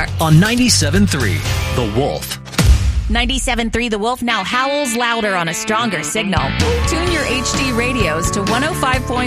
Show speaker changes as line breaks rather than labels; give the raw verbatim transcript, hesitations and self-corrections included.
more on ninety-seven point three The Wolf.
ninety-seven point three The Wolf now howls louder on a stronger signal. Tune your H D radios to one oh five point